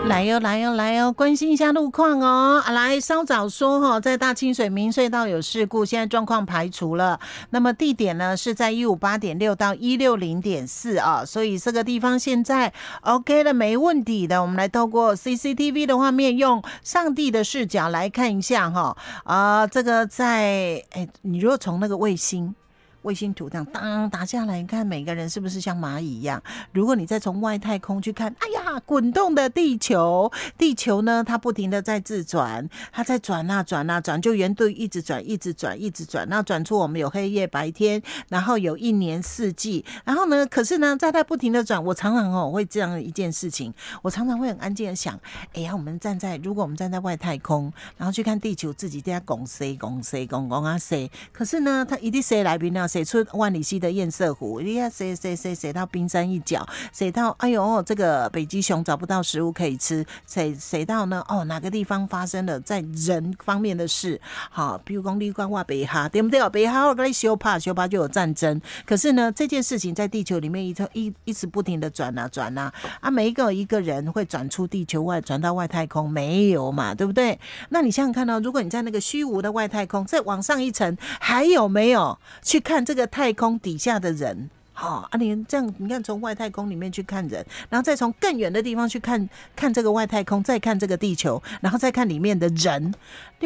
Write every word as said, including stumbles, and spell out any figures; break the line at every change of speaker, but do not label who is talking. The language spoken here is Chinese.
来哟来哟来哟，关心一下路况哦。啊、来，稍早说哈、哦，在大清水明隧道有事故，现在状况排除了。那么地点呢是在一五八点六到一六零点四啊，所以这个地方现在 OK 了，没问题的。我们来透过 C C T V 的画面，用上帝的视角来看一下哈、哦、啊、呃，这个在哎，你如果从那个卫星。卫星图这样当打下来，你看每个人是不是像蚂蚁一样？如果你再从外太空去看，哎呀，滚动的地球，地球呢，它不停的在自转，它在转啊转啊转，就圆度一直转，一直转，一直转，然后转出我们有黑夜白天，然后有一年四季，然后呢，可是呢，在它不停的转，我常常哦会这样一件事情，我常常会很安静的想，哎呀，我们站在，如果我们站在外太空，然后去看地球自己在那拱塞拱塞拱拱啊塞，可是呢，它一定塞来宾呢。写出万里溪的堰塞湖，你看谁谁谁谁到冰山一角，谁到哎呦这个北极熊找不到食物可以吃，谁谁到呢？哦，哪个地方发生了在人方面的事？好，比如讲你讲我北哈，对不对？北哈我跟你修怕修怕就有战争，可是呢，这件事情在地球里面一一一直不停的转啊转啊啊，每一个一个人会转出地球外，转到外太空没有嘛？对不对？那你想想看到、哦，如果你在那个虚无的外太空，再往上一层，还有没有去看这个太空底下的人？好、哦、啊，你这样，你看从外太空里面去看人，然后再从更远的地方去看看这个外太空，再看这个地球，然后再看里面的人。